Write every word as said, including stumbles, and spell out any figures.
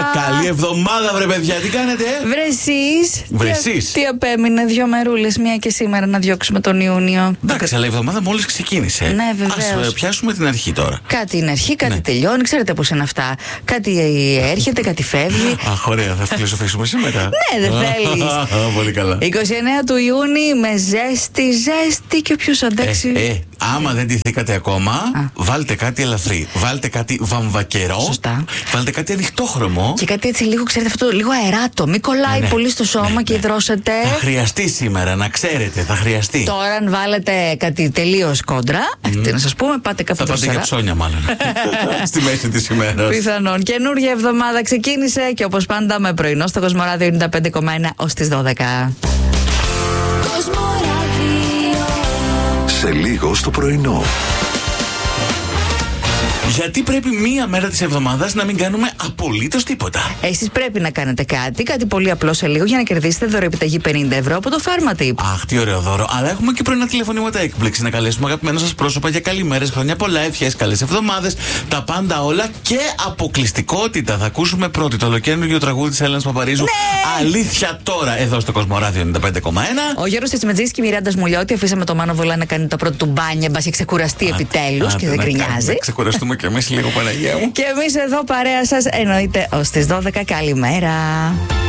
Καλή εβδομάδα, βρε παιδιά, τι κάνετε? Βρε εσείς. Βρε εσείς. Τι απέμεινε, δύο μερούλες, μία και σήμερα να διώξουμε τον Ιούνιο. Εντάξει, αλλά η εβδομάδα μόλις ξεκίνησε. Ναι, βεβαίως. Ας πιάσουμε την αρχή τώρα. Κάτι είναι αρχή, κάτι Ναι. τελειώνει. Ξέρετε πώς είναι αυτά. Κάτι έρχεται, κάτι φεύγει. Αχ, ωραία, θα φιλοσοφήσουμε σήμερα. Ναι, δεν θέλεις. Πολύ καλά. είκοσι εννέα του Ιούνιου με ζέστη, ζέστη και όποιος αντέξει. Ε, ε, άμα δεν ντυθήκατε ακόμα, Α. βάλτε κάτι ελαφρύ. Βάλτε κάτι βαμβακερό. Σωστά. Βάλτε κάτι ανοιχτόχρωμο. Και κάτι έτσι λίγο, ξέρετε, αυτό λίγο αεράτο. Μην κολλάει Ναι, ναι. πολύ στο σώμα Ναι, και ναι. υδρώσετε. Θα χρειαστεί σήμερα, να ξέρετε, θα χρειαστεί. Τώρα, αν βάλετε κάτι τελείως κόντρα, τι να σας πούμε, πάτε κάπου Θα πάτε για ψώνια, μάλλον. Στη μέση τη ημέρα. Πιθανόν. Καινούργια εβδομάδα ξεκίνησε και όπως πάντα με πρωινό στο Κοσμοράδιο ενενήντα πέντε κόμμα ένα ως τις δώδεκα. Σε λίγο στο πρωινό. Γιατί πρέπει μία μέρα της εβδομάδας να μην κάνουμε απολύτως τίποτα? Εσείς πρέπει να κάνετε κάτι, κάτι πολύ απλό σε λίγο για να κερδίσετε δωροεπιταγή πενήντα ευρώ από το Pharmatip. Αχ, τι ωραίο δώρο. Αλλά έχουμε και πρωινά τηλεφωνήματα έκπληξη. Να καλέσουμε αγαπημένα σας πρόσωπα για καλημέρες, χρόνια πολλά, ευχές, καλές εβδομάδες. Τα πάντα όλα και αποκλειστικότητα. Θα ακούσουμε πρώτη το ολοκαίνουργιο τραγούδι της Έλενας Παπαρίζου. Ναι! Αλήθεια τώρα, εδώ στο Κοσμοράδιο ενενήντα πέντε κόμμα ένα. Ο Γιώργος Τσιματζής και η Μιράντα Σμουλιώτη αφήσαμε το Μάνο Βολά να κάνει το πρώτο του μπάνια, μπας και ξεκουραστεί επιτέλους και δεν γκρινιάζει. Να ξεκουραστούμε κι εμείς λίγο, Παναγία μου. Και εμείς εδώ παρέα σας εννοείται ως τις δώδεκα. Καλημέρα.